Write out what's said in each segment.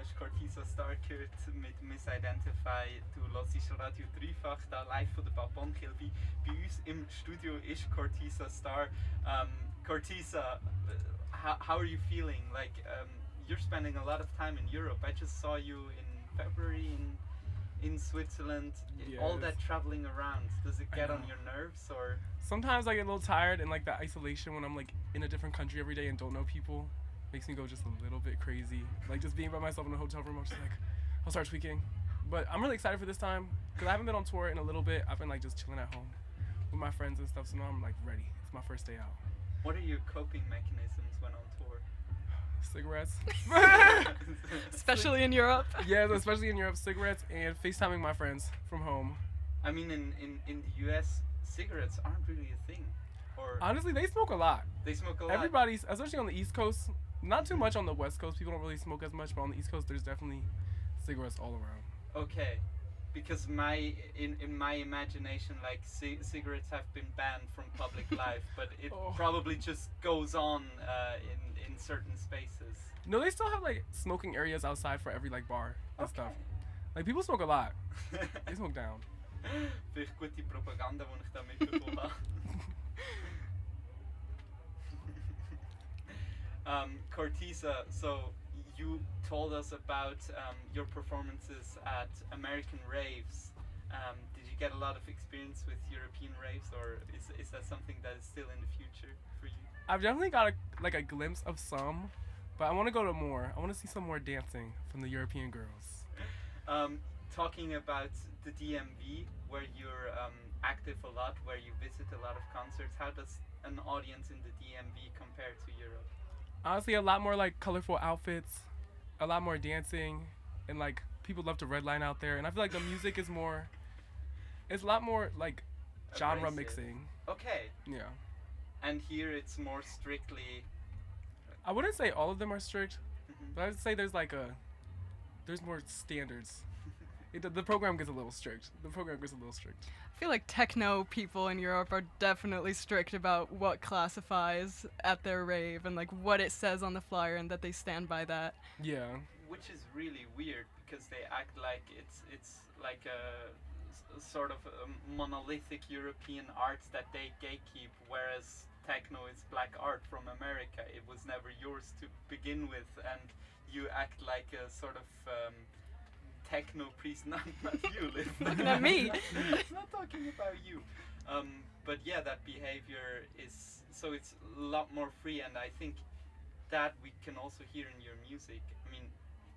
hast Cortisa Star gehört mit Misidentify. Du hörst Radio Dreifach, da live von der Bad Bonnkil. Bei uns im Studio ist Cortisa Star. Cortisa, how are you feeling? Like, you're spending a lot of time in Europe. I just saw you in February in Switzerland. Yes. All that traveling around, does it get on your nerves or? Sometimes I get a little tired, and like the isolation when I'm like in a different country every day and don't know people makes me go just a little bit crazy. Like just being by myself in a hotel room, I'm just like, I'll start tweaking. But I'm really excited for this time because I haven't been on tour in a little bit. I've been like just chilling at home with my friends and stuff, so now I'm like ready. It's my first day out. What are your coping mechanisms when on tour? Cigarettes. Especially in Europe. Yeah, especially in Europe, cigarettes and FaceTiming my friends from home. I mean, in the US, cigarettes aren't really a thing. Or Honestly, they smoke a lot. they smoke a lot. Everybody's, especially on the East Coast, not too much on the West Coast. People don't really smoke as much, but on the East Coast, there's definitely cigarettes all around. Okay, because in my imagination, like cigarettes have been banned from public life, but it Oh. probably just goes on in certain spaces. No, they still have like smoking areas outside for every like bar and stuff. Like people smoke a lot. They smoke down. Vielleicht gute Propaganda, die ich da mitbekommen habe. Cortisa, so you told us about your performances at American raves. Did you get a lot of experience with European raves, or is that something that is still in the future for you? I've definitely got a glimpse of some, but I want to go to more. I want to see some more dancing from the European girls. Talking about the DMV, where you're active a lot, where you visit a lot of concerts, how does an audience in the DMV compare to Europe? Honestly, a lot more like colorful outfits, a lot more dancing, and like people love to redline out there. And I feel like the music is more, it's a lot more like genre Abrasive. mixing. Okay, Yeah. and here it's more strictly. I wouldn't say all of them are strict, Mhm. but I would say there's more standards. The program gets a little strict. I feel like techno people in Europe are definitely strict about what classifies at their rave and like what it says on the flyer and that they stand by that. Yeah. Which is really weird because they act like it's like a sort of a monolithic European art that they gatekeep, whereas techno is black art from America. It was never yours to begin with, and you act like a sort of techno priest. Not you, Liv. Looking at me. Not talking about you. But yeah, that behavior is so it's a lot more free, and I think that we can also hear in your music. I mean,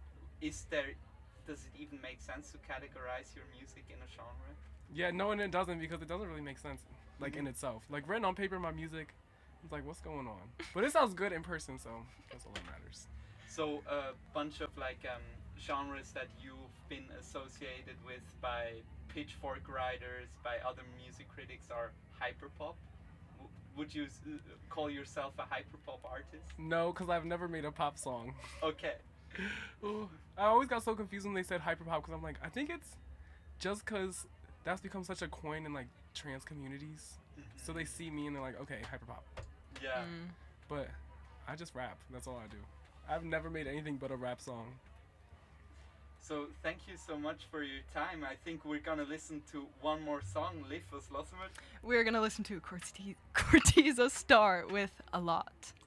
does it even make sense to categorize your music in a genre? Yeah, no, and it doesn't because it doesn't really make sense, like in itself. Like written on paper, my music, it's like what's going on? But it sounds good in person, so that's all that matters. So a bunch of like genres that you've been associated with by Pitchfork writers, by other music critics are hyperpop. Would you call yourself a hyperpop artist? No, because I've never made a pop song. Okay. Ooh, I always got so confused when they said hyperpop because I'm like, I think it's just because that's become such a coin in like trans communities. So they see me and they're like, okay, hyperpop. Yeah. But I just rap. That's all I do. I've never made anything but a rap song. So thank you so much for your time. I think we're gonna listen to one more song. Liv, was lassen wir? We're gonna listen to Cortisa Star with A Lot.